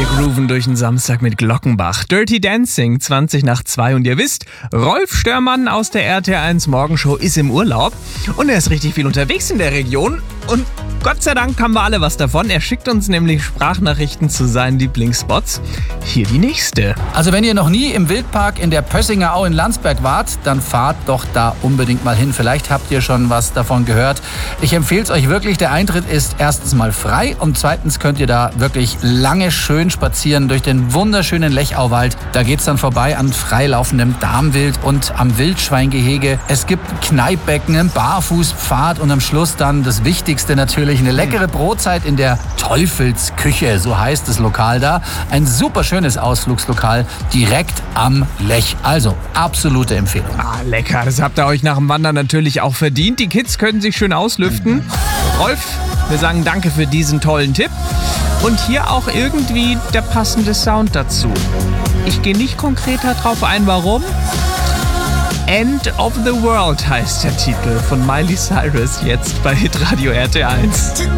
Wir grooven durch den Samstag mit Glockenbach. Dirty Dancing, 2:20 und ihr wisst, Rolf Störmann aus der RTL1 Morgenshow ist im Urlaub und er ist richtig viel unterwegs in der Region und Gott sei Dank haben wir alle was davon. Er schickt uns nämlich Sprachnachrichten zu seinen Lieblingsspots. Hier die nächste. Also wenn ihr noch nie im Wildpark in der Pössinger Au in Landsberg wart, dann fahrt doch da unbedingt mal hin. Vielleicht habt ihr schon was davon gehört. Ich empfehle es euch wirklich. Der Eintritt ist erstens mal frei und zweitens könnt ihr da wirklich lange schön spazieren durch den wunderschönen Lechauwald. Da geht's dann vorbei an freilaufendem Damwild und am Wildschweingehege. Es gibt Kneippbecken, einen Barfußpfad und am Schluss dann das Wichtigste natürlich, eine leckere Brotzeit in der Teufelsküche, so heißt das Lokal da. Ein super schönes Ausflugslokal direkt am Lech. Also absolute Empfehlung. Ah, lecker. Das habt ihr euch nach dem Wandern natürlich auch verdient. Die Kids können sich schön auslüften. Rolf, wir sagen danke für diesen tollen Tipp. Und hier auch irgendwie der passende Sound dazu. Ich gehe nicht konkreter drauf ein, warum. End of the World heißt der Titel von Miley Cyrus jetzt bei Hitradio RT1.